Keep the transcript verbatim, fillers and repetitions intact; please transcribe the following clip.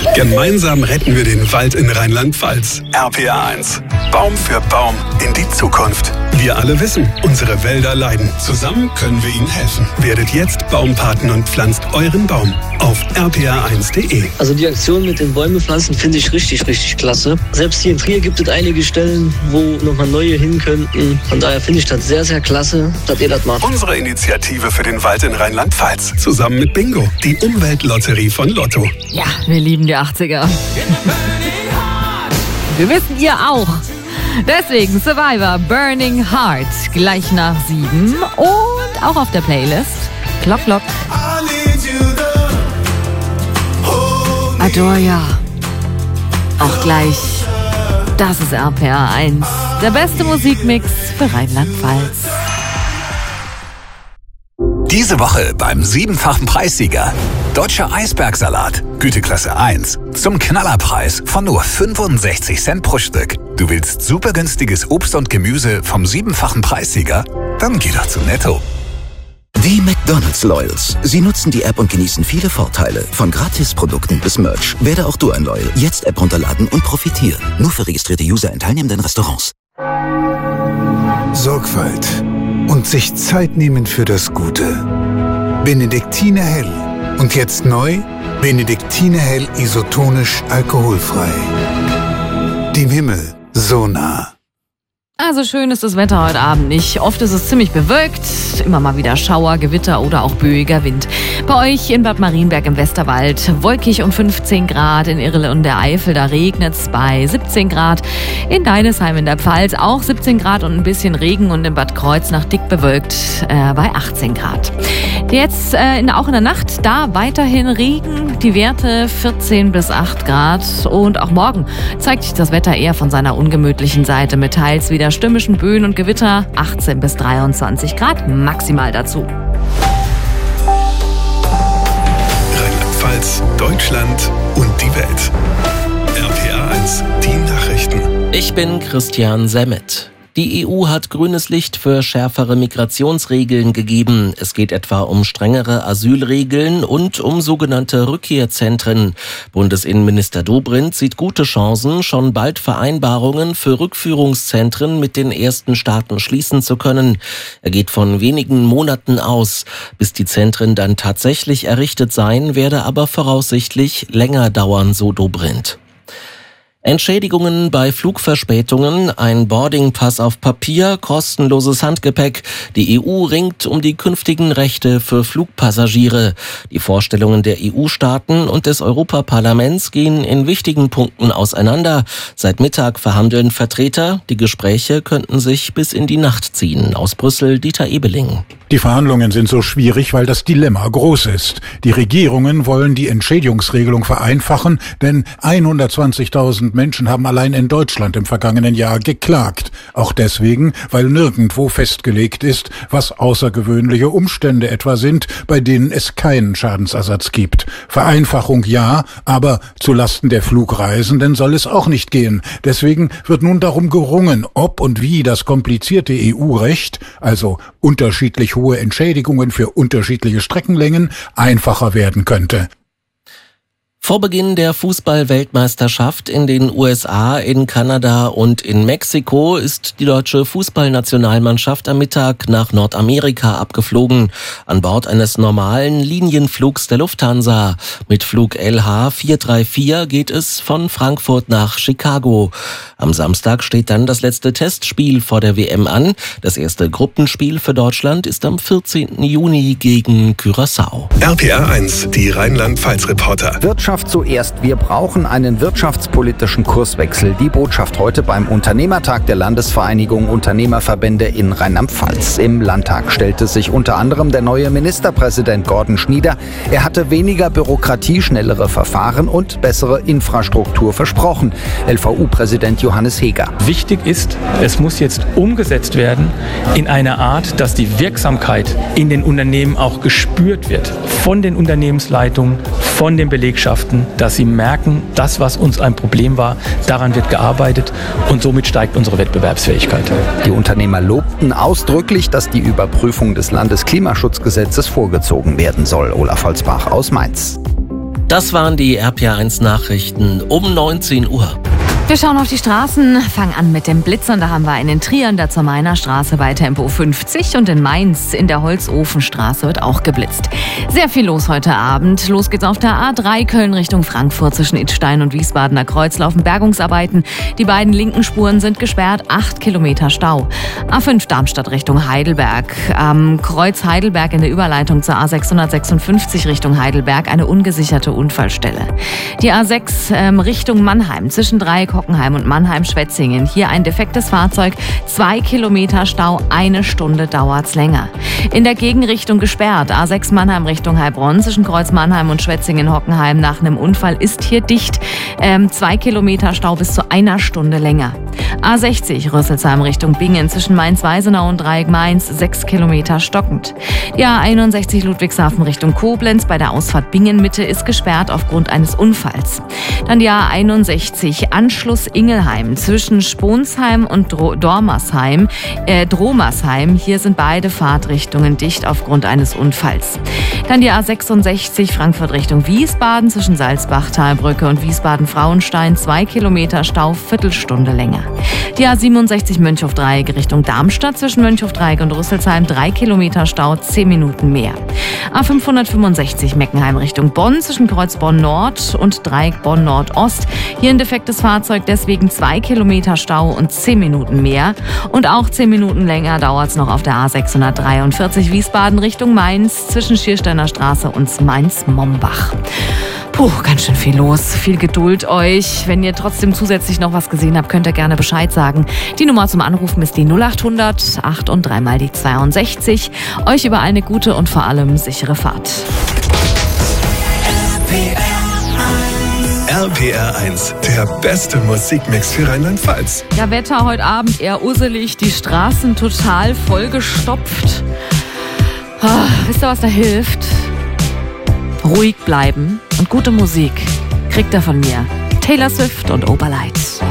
Gemeinsam retten wir den Wald in Rheinland-Pfalz. R P R eins. Baum für Baum in die Zukunft. Wir alle wissen, unsere Wälder leiden. Zusammen können wir ihnen helfen. Werdet jetzt Baumpaten und pflanzt euren Baum auf r p r eins punkt de. Also die Aktion mit den Bäume pflanzen finde ich richtig, richtig klasse. Selbst hier in Trier gibt es einige Stellen, wo nochmal neue hin könnten. Von daher finde ich das sehr, sehr klasse, dass ihr das macht. Unsere Initiative für den Wald in Rheinland-Pfalz. Zusammen mit Bingo, die Umweltlotterie von Lotto. Ja, wir lieben die achtziger. Wir wissen ihr auch. Deswegen Survivor Burning Heart gleich nach sieben und auch auf der Playlist Klock Klock. Adoria. Auch gleich. Das ist R P R eins. Der beste Musikmix für Rheinland-Pfalz. Diese Woche beim siebenfachen Preissieger. Deutscher Eisbergsalat, Güteklasse eins. Zum Knallerpreis von nur fünfundsechzig Cent pro Stück. Du willst super günstiges Obst und Gemüse vom siebenfachen Preissieger? Dann geh doch zu Netto. Die McDonald's Loyals. Sie nutzen die App und genießen viele Vorteile. Von Gratisprodukten bis Merch. Werde auch du ein Loyal. Jetzt App runterladen und profitieren. Nur für registrierte User in teilnehmenden Restaurants. Sorgfalt und sich Zeit nehmen für das Gute. Benediktiner Hell. Und jetzt neu, Benediktiner Hell isotonisch alkoholfrei. Dem Himmel so nah. Also schön ist das Wetter heute Abend nicht. Oft ist es ziemlich bewölkt, immer mal wieder Schauer, Gewitter oder auch böiger Wind. Bei euch in Bad Marienberg im Westerwald wolkig und fünfzehn Grad, in Irle und der Eifel, da regnet es bei siebzehn Grad. In Deinesheim in der Pfalz auch siebzehn Grad und ein bisschen Regen und in Bad Kreuznach dick bewölkt äh, bei achtzehn Grad. Jetzt äh, in, auch in der Nacht da weiterhin Regen, die Werte vierzehn bis acht Grad und auch morgen zeigt sich das Wetter eher von seiner ungemütlichen Seite mit teils wieder stürmischen Böen und Gewitter, achtzehn bis dreiundzwanzig Grad maximal dazu. Rheinland-Pfalz, Deutschland und die Welt. R P R eins, die Nachrichten. Ich bin Christian Semmet. Die E U hat grünes Licht für schärfere Migrationsregeln gegeben. Es geht etwa um strengere Asylregeln und um sogenannte Rückkehrzentren. Bundesinnenminister Dobrindt sieht gute Chancen, schon bald Vereinbarungen für Rückführungszentren mit den ersten Staaten schließen zu können. Er geht von wenigen Monaten aus. Bis die Zentren dann tatsächlich errichtet seien, werde aber voraussichtlich länger dauern, so Dobrindt. Entschädigungen bei Flugverspätungen, ein Boardingpass auf Papier, kostenloses Handgepäck. Die E U ringt um die künftigen Rechte für Flugpassagiere. Die Vorstellungen der E U-Staaten und des Europaparlaments gehen in wichtigen Punkten auseinander. Seit Mittag verhandeln Vertreter. Die Gespräche könnten sich bis in die Nacht ziehen. Aus Brüssel, Dieter Ebeling. Die Verhandlungen sind so schwierig, weil das Dilemma groß ist. Die Regierungen wollen die Entschädigungsregelung vereinfachen, denn hundertzwanzigtausend Menschen haben allein in Deutschland im vergangenen Jahr geklagt. Auch deswegen, weil nirgendwo festgelegt ist, was außergewöhnliche Umstände etwa sind, bei denen es keinen Schadensersatz gibt. Vereinfachung ja, aber zulasten der Flugreisenden soll es auch nicht gehen. Deswegen wird nun darum gerungen, ob und wie das komplizierte E U-Recht, also unterschiedlich hohe Entschädigungen für unterschiedliche Streckenlängen, einfacher werden könnte. Vor Beginn der Fußball-Weltmeisterschaft in den U S A, in Kanada und in Mexiko ist die deutsche Fußballnationalmannschaft am Mittag nach Nordamerika abgeflogen. An Bord eines normalen Linienflugs der Lufthansa. Mit Flug L H vier drei vier geht es von Frankfurt nach Chicago. Am Samstag steht dann das letzte Testspiel vor der W M an. Das erste Gruppenspiel für Deutschland ist am vierzehnten Juni gegen Curaçao. R P R eins, die Rheinland-Pfalz-Reporter. Wirtschaft zuerst. Wir brauchen einen wirtschaftspolitischen Kurswechsel. Die Botschaft heute beim Unternehmertag der Landesvereinigung Unternehmerverbände in Rheinland-Pfalz. Im Landtag stellte sich unter anderem der neue Ministerpräsident Gordon Schnieder. Er hatte weniger Bürokratie, schnellere Verfahren und bessere Infrastruktur versprochen. L V U-Präsident Johannes Heger. Wichtig ist, es muss jetzt umgesetzt werden in einer Art, dass die Wirksamkeit in den Unternehmen auch gespürt wird. Von den Unternehmensleitungen, von den Belegschaften, dass sie merken, das, was uns ein Problem war, daran wird gearbeitet und somit steigt unsere Wettbewerbsfähigkeit. Die Unternehmer lobten ausdrücklich, dass die Überprüfung des Landesklimaschutzgesetzes vorgezogen werden soll. Olaf Holzbach aus Mainz. Das waren die R P A eins Nachrichten um neunzehn Uhr. Wir schauen auf die Straßen, fangen an mit dem Blitz und da haben wir einen in Trier in der Zermainer Straße bei Tempo fünfzig und in Mainz in der Holzofenstraße wird auch geblitzt. Sehr viel los heute Abend. Los geht's auf der A drei Köln Richtung Frankfurt zwischen Idstein und Wiesbadener Kreuz laufen Bergungsarbeiten. Die beiden linken Spuren sind gesperrt, acht Kilometer Stau. A fünf Darmstadt Richtung Heidelberg. Am Kreuz Heidelberg in der Überleitung zur A sechshundertsechsundfünfzig Richtung Heidelberg eine ungesicherte Unfallstelle. Die A sechs ähm, Richtung Mannheim zwischen Dreieck Hockenheim und Mannheim-Schwetzingen. Hier ein defektes Fahrzeug, zwei Kilometer Stau, eine Stunde dauert's länger. In der Gegenrichtung gesperrt, A sechs Mannheim Richtung Heilbronn zwischen Kreuz Mannheim und Schwetzingen-Hockenheim nach einem Unfall ist hier dicht, ähm, zwei Kilometer Stau bis zu einer Stunde länger. A sechzig Rüsselsheim Richtung Bingen zwischen Mainz-Weisenau und Dreieck Mainz, sechs Kilometer stockend. Die A einundsechzig Ludwigshafen Richtung Koblenz bei der Ausfahrt Bingen-Mitte ist gesperrt aufgrund eines Unfalls. Dann die A einundsechzig Anschluss Ingelheim zwischen Sponsheim und Dro- Dormersheim, äh, Dromersheim. Hier sind beide Fahrtrichtungen dicht aufgrund eines Unfalls. Dann die A sechsundsechzig Frankfurt Richtung Wiesbaden zwischen Salzbach-Talbrücke und Wiesbaden-Frauenstein, zwei Kilometer Stau, Viertelstunde länger. Die A siebenundsechzig Mönchhof-Dreieck Richtung Darmstadt zwischen Mönchhof-Dreieck und Rüsselsheim, drei Kilometer Stau, zehn Minuten mehr. A fünfhundertfünfundsechzig Meckenheim Richtung Bonn zwischen Kreuz Bonn-Nord und Dreieck Bonn-Nord-Ost. Hier ein defektes Fahrzeug, deswegen zwei Kilometer Stau und zehn Minuten mehr. Und auch zehn Minuten länger dauert es noch auf der A sechshundertdreiundvierzig Wiesbaden Richtung Mainz zwischen Schiersteiner Straße und Mainz-Mombach. Puh, ganz schön viel los. Viel Geduld euch. Wenn ihr trotzdem zusätzlich noch was gesehen habt, könnt ihr gerne Bescheid sagen. Die Nummer zum Anrufen ist die null achthundert acht und dreimal die zweiundsechzig. Euch überall eine gute und vor allem sichere Fahrt. R P R eins, der beste Musikmix für Rheinland-Pfalz. Ja, Wetter heute Abend eher usselig, die Straßen total vollgestopft. Oh, wisst ihr, was da hilft? Ruhig bleiben und gute Musik kriegt ihr von mir. Taylor Swift und Oberlight.